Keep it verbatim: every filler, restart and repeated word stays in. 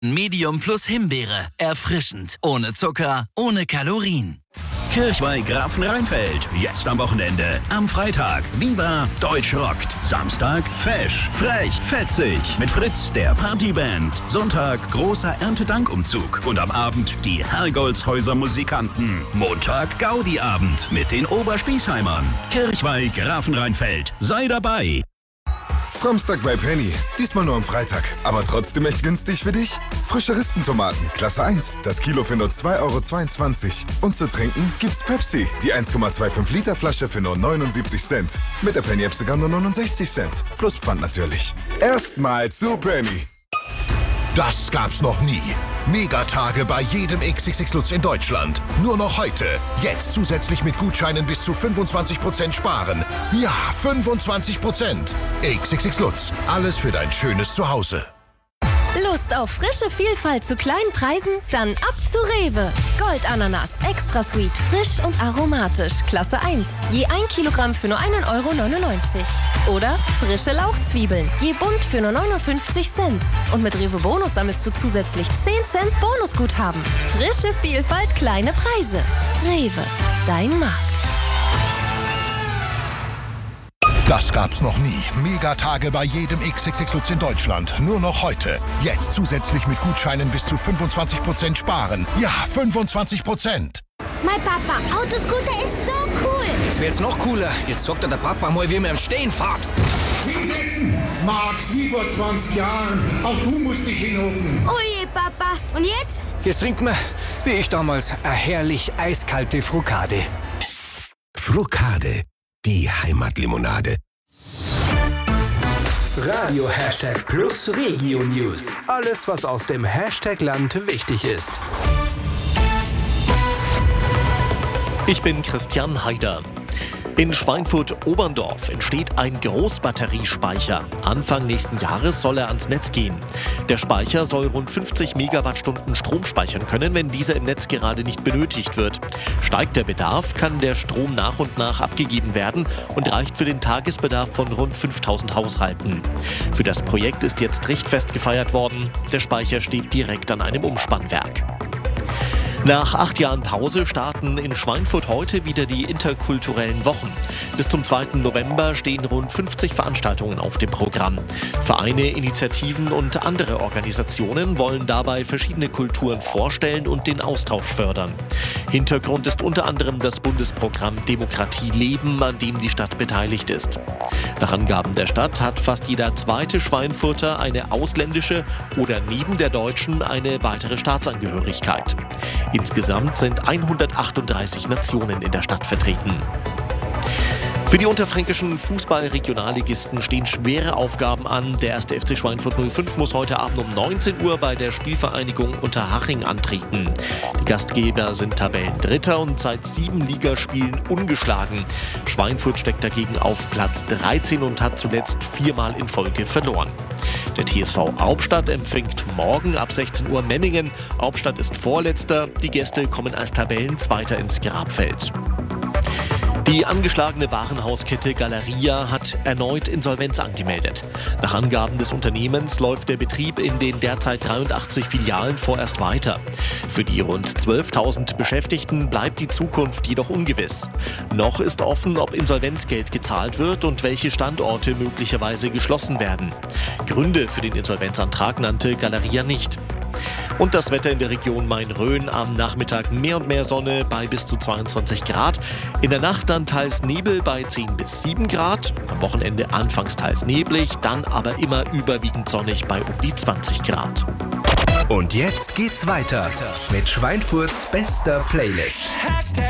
Medium plus Himbeere. Erfrischend. Ohne Zucker, ohne Kalorien. Kirchweih Grafenrheinfeld. Jetzt am Wochenende. Am Freitag Viva Deutsch rockt. Samstag Fesch, frech, fetzig. Mit Fritz, der Partyband. Sonntag großer Erntedankumzug. Und am Abend die Herrgoldzhäuser Musikanten. Montag Gaudi-Abend mit den Oberspießheimern. Kirchweih Grafenrheinfeld. Sei dabei. Framstag bei Penny. Diesmal nur am Freitag. Aber trotzdem echt günstig für dich? Frische Rispentomaten, Klasse eins. Das Kilo für nur zwei Euro zweiundzwanzig. Und zu trinken gibt's Pepsi. Die eins Komma fünfundzwanzig Liter Flasche für nur neunundsiebzig Cent. Mit der Penny-App sogar nur neunundsechzig Cent. Plus Pfand natürlich. Erstmal zu Penny. Das gab's noch nie. Megatage bei jedem X X X Lutz in Deutschland. Nur noch heute. Jetzt zusätzlich mit Gutscheinen bis zu fünfundzwanzig Prozent sparen. Ja, fünfundzwanzig Prozent. X X X Lutz. Alles für dein schönes Zuhause. Lust auf frische Vielfalt zu kleinen Preisen? Dann ab zu Rewe. Goldananas, extra sweet, frisch und aromatisch, Klasse eins. Je ein Kilogramm für nur einen Euro neunundneunzig. Oder frische Lauchzwiebeln, je bunt für nur neunundfünfzig Cent. Und mit Rewe Bonus sammelst du zusätzlich zehn Cent Bonusguthaben. Frische Vielfalt, kleine Preise. Rewe, dein Markt. Das gab's noch nie. Megatage bei jedem X X X Lutz in Deutschland. Nur noch heute. Jetzt zusätzlich mit Gutscheinen bis zu fünfundzwanzig Prozent sparen. Ja, fünfundzwanzig Prozent. Mein Papa, Autoscooter ist so cool. Das wird jetzt noch cooler. Jetzt sagt der Papa mal, wie man im Stehen fährt. Hinsetzen! Max, wie vor zwanzig Jahren. Auch du musst dich hinhocken. Oh je, Papa. Und jetzt? Jetzt trinkt man, wie ich damals, eine herrlich eiskalte Frucade. Frucade, die Heimatlimonade. Radio Hashtag Plus Regio News. Alles, was aus dem Hashtag Land wichtig ist. Ich bin Christian Haider. In Schweinfurt-Oberndorf entsteht ein Großbatteriespeicher. Anfang nächsten Jahres soll er ans Netz gehen. Der Speicher soll rund fünfzig Megawattstunden Strom speichern können, wenn dieser im Netz gerade nicht benötigt wird. Steigt der Bedarf, kann der Strom nach und nach abgegeben werden und reicht für den Tagesbedarf von rund fünftausend Haushalten. Für das Projekt ist jetzt Richtfest gefeiert worden. Der Speicher steht direkt an einem Umspannwerk. Nach acht Jahren Pause starten in Schweinfurt heute wieder die interkulturellen Wochen. Bis zum zweiten November stehen rund fünfzig Veranstaltungen auf dem Programm. Vereine, Initiativen und andere Organisationen wollen dabei verschiedene Kulturen vorstellen und den Austausch fördern. Hintergrund ist unter anderem das Bundesprogramm Demokratie leben, an dem die Stadt beteiligt ist. Nach Angaben der Stadt hat fast jeder zweite Schweinfurter eine ausländische oder neben der deutschen eine weitere Staatsangehörigkeit. Insgesamt sind hundertachtunddreißig Nationen in der Stadt vertreten. Für die unterfränkischen Fußball-Regionalligisten stehen schwere Aufgaben an. Der erste F C Schweinfurt null fünf muss heute Abend um neunzehn Uhr bei der Spielvereinigung Unterhaching antreten. Die Gastgeber sind Tabellendritter und seit sieben Ligaspielen ungeschlagen. Schweinfurt steckt dagegen auf Platz dreizehn und hat zuletzt viermal in Folge verloren. Der T S V Hauptstadt empfängt morgen ab sechzehn Uhr Memmingen. Hauptstadt ist Vorletzter. Die Gäste kommen als Tabellenzweiter ins Grabfeld. Die angeschlagene Warenhauskette Galeria hat erneut Insolvenz angemeldet. Nach Angaben des Unternehmens läuft der Betrieb in den derzeit dreiundachtzig Filialen vorerst weiter. Für die rund zwölftausend Beschäftigten bleibt die Zukunft jedoch ungewiss. Noch ist offen, ob Insolvenzgeld gezahlt wird und welche Standorte möglicherweise geschlossen werden. Gründe für den Insolvenzantrag nannte Galeria nicht. Und das Wetter in der Region Main-Rhön: am Nachmittag mehr und mehr Sonne bei bis zu zweiundzwanzig Grad. In der Nacht dann teils Nebel bei zehn bis sieben Grad. Am Wochenende anfangs teils neblig, dann aber immer überwiegend sonnig bei um die zwanzig Grad. Und jetzt geht's weiter mit Schweinfurts bester Playlist.